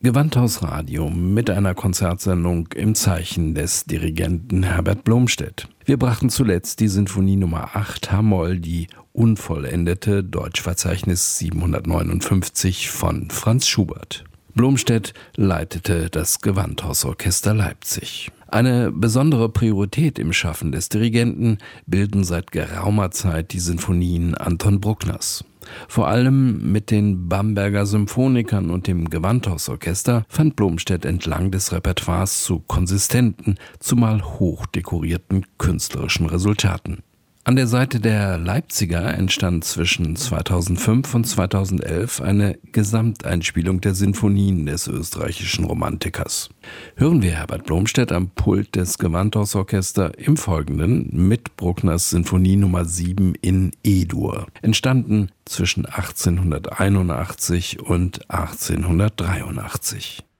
Gewandhaus Radio mit einer Konzertsendung im Zeichen des Dirigenten Herbert Blomstedt. Wir brachten zuletzt die Sinfonie Nummer 8 H-Moll, die unvollendete, Deutschverzeichnis 759 von Franz Schubert. Blomstedt leitete das Gewandhausorchester Leipzig. Eine besondere Priorität im Schaffen des Dirigenten bilden seit geraumer Zeit die Sinfonien Anton Bruckners. Vor allem mit den Bamberger Symphonikern und dem Gewandhausorchester fand Blomstedt entlang des Repertoires zu konsistenten, zumal hochdekorierten künstlerischen Resultaten. An der Seite der Leipziger entstand zwischen 2005 und 2011 eine Gesamteinspielung der Sinfonien des österreichischen Romantikers. Hören wir Herbert Blomstedt am Pult des Gewandhausorchester im Folgenden mit Bruckners Sinfonie Nummer 7 in E-Dur, entstanden zwischen 1881 und 1883.